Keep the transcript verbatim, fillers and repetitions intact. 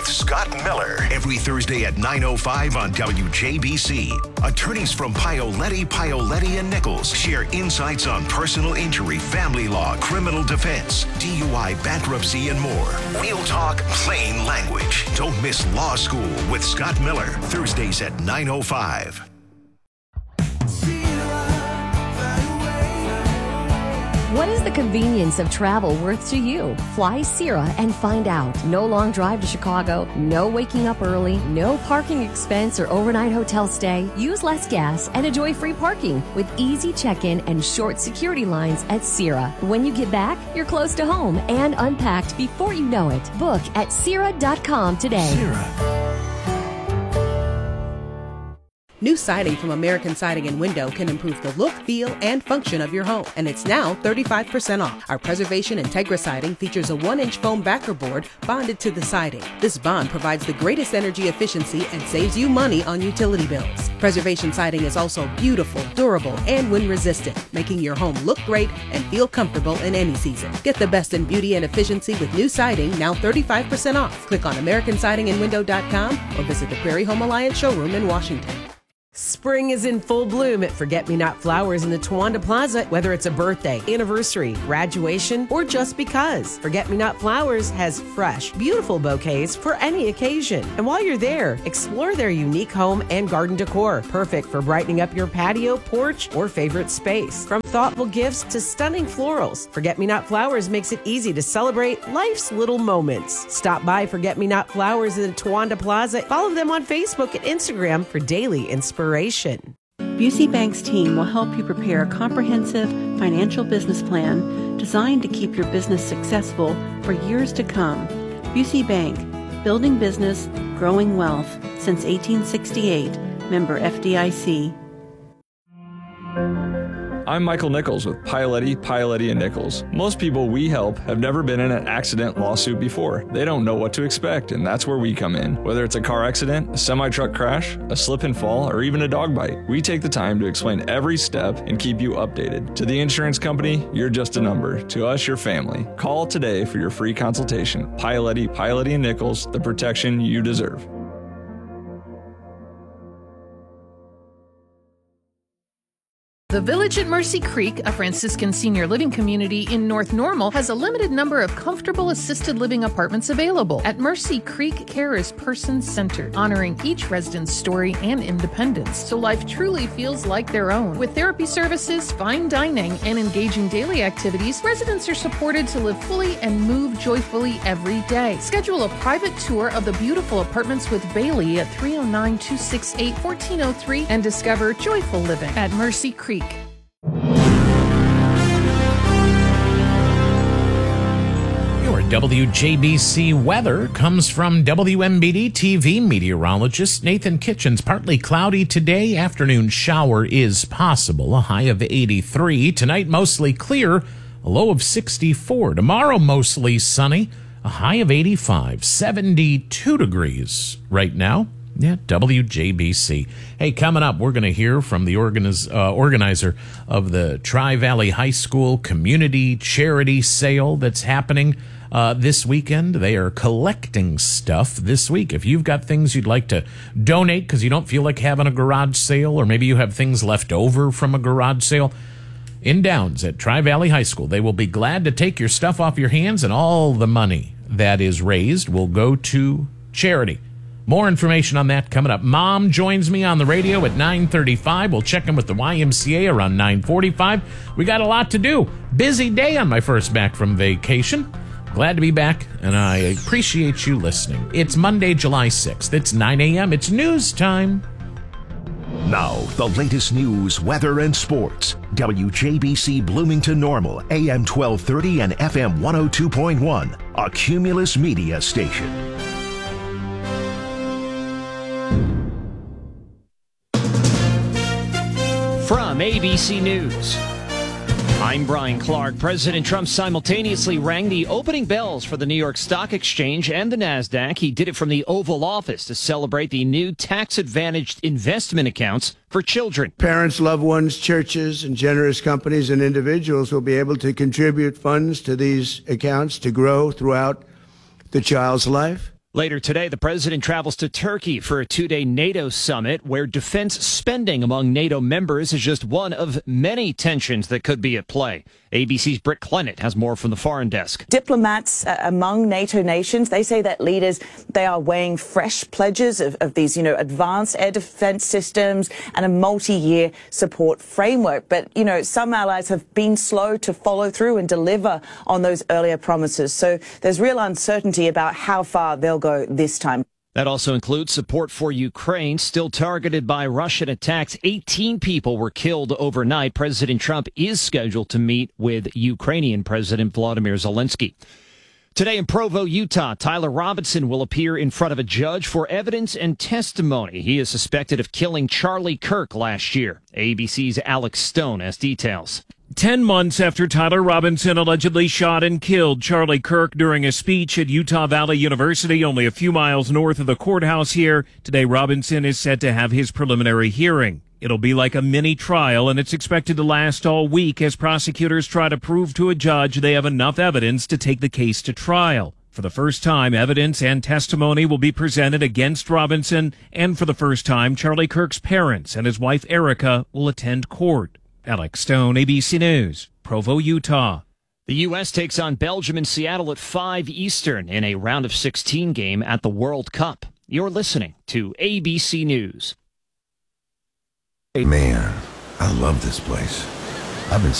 Scott Miller. Every Thursday at nine oh five on W J B C. Attorneys from Paoletti, Paoletti and Nichols share insights on personal injury, family law, criminal defense, D U I, bankruptcy, and more. We'll talk plain language. Don't miss Law School with Scott Miller. Thursdays at nine oh five. What is the convenience of travel worth to you? Fly Sierra and find out. No long drive to Chicago, no waking up early, no parking expense or overnight hotel stay. Use less gas and enjoy free parking with easy check-in and short security lines at Sierra. When you get back, you're close to home and unpacked before you know it. Book at Sierra dot com today. Sierra. New siding from American Siding and Window can improve the look, feel, and function of your home, and it's now thirty-five percent off. Our Preservation Integra siding features a one-inch foam backer board bonded to the siding. This bond provides the greatest energy efficiency and saves you money on utility bills. Preservation siding is also beautiful, durable, and wind-resistant, making your home look great and feel comfortable in any season. Get the best in beauty and efficiency with new siding, now thirty-five percent off. Click on American Siding and Window dot com or visit the Prairie Home Alliance showroom in Washington. Spring is in full bloom at Forget-Me-Not Flowers in the Towanda Plaza. Whether it's a birthday, anniversary, graduation, or just because, Forget-Me-Not Flowers has fresh, beautiful bouquets for any occasion. And while you're there, explore their unique home and garden decor, perfect for brightening up your patio, porch, or favorite space. From thoughtful gifts to stunning florals, Forget-Me-Not Flowers makes it easy to celebrate life's little moments. Stop by Forget-Me-Not Flowers in the Towanda Plaza. Follow them on Facebook and Instagram for daily inspiration. Busey Bank's team will help you prepare a comprehensive financial business plan designed to keep your business successful for years to come. Busey Bank, building business, growing wealth since eighteen sixty-eight, member F D I C. I'm Michael Nichols with Paoletti, Paoletti and Nichols. Most people we help have never been in an accident lawsuit before. They don't know what to expect, and that's where we come in. Whether it's a car accident, a semi-truck crash, a slip and fall, or even a dog bite, we take the time to explain every step and keep you updated. To the insurance company, you're just a number. To us, your family. Call today for your free consultation. Paoletti, Paoletti and Nichols, the protection you deserve. The Village at Mercy Creek, a Franciscan senior living community in North Normal, has a limited number of comfortable assisted living apartments available. At Mercy Creek, care is person-centered, honoring each resident's story and independence, so life truly feels like their own. With therapy services, fine dining, and engaging daily activities, residents are supported to live fully and move joyfully every day. Schedule a private tour of the beautiful apartments with Bailey at three oh nine, two six eight, one four oh three and discover joyful living at Mercy Creek. Your W J B C weather comes from W M B D T V meteorologist Nathan Kitchens. Partly cloudy today. Afternoon shower is possible. A high of eighty-three. Tonight, mostly clear. A low of sixty-four. Tomorrow, mostly sunny. A high of eighty-five. seventy-two degrees right now. Yeah, W J B C. Hey, coming up, we're going to hear from the organiz- uh, organizer of the Tri-Valley High School Community Charity Sale that's happening uh, this weekend. They are collecting stuff this week. If you've got things you'd like to donate because you don't feel like having a garage sale, or maybe you have things left over from a garage sale, in Downs at Tri-Valley High School, they will be glad to take your stuff off your hands, and all the money that is raised will go to charity. More information on that coming up. Mom joins me on the radio at nine thirty-five. We'll check in with the Y M C A around nine forty-five. We got a lot to do. Busy day on my first back from vacation. Glad to be back, and I appreciate you listening. It's Monday, July sixth. It's nine a.m. It's news time. Now, the latest news, weather, and sports. W J B C Bloomington Normal, A M twelve thirty and F M one oh two point one, a Cumulus Media station. From A B C News, I'm Brian Clark. President Trump simultaneously rang the opening bells for the New York Stock Exchange and the NASDAQ. He did it from the Oval Office to celebrate the new tax-advantaged investment accounts for children. Parents, loved ones, churches, and generous companies and individuals will be able to contribute funds to these accounts to grow throughout the child's life. Later today, the president travels to Turkey for a two-day NATO summit where defense spending among NATO members is just one of many tensions that could be at play. A B C's Britt Clennett has more from the foreign desk. Diplomats uh, among NATO nations, they say that leaders, they are weighing fresh pledges of, of these, you know, advanced air defense systems and a multi-year support framework. But, you know, some allies have been slow to follow through and deliver on those earlier promises. So there's real uncertainty about how far they'll go this time. That also includes support for Ukraine, still targeted by Russian attacks. eighteen people were killed overnight. President Trump is scheduled to meet with Ukrainian President Volodymyr Zelensky. Today in Provo, Utah, Tyler Robinson will appear in front of a judge for evidence and testimony. He is suspected of killing Charlie Kirk last year. A B C's Alex Stone has details. Ten months after Tyler Robinson allegedly shot and killed Charlie Kirk during a speech at Utah Valley University, only a few miles north of the courthouse here, today Robinson is set to have his preliminary hearing. It'll be like a mini trial, and it's expected to last all week as prosecutors try to prove to a judge they have enough evidence to take the case to trial. For the first time, evidence and testimony will be presented against Robinson, and for the first time, Charlie Kirk's parents and his wife Erica will attend court. Alex Stone, A B C News, Provo, Utah. The U S takes on Belgium in Seattle at five Eastern in a round of sixteen game at the World Cup. You're listening to A B C News. Man, I love this place. I've been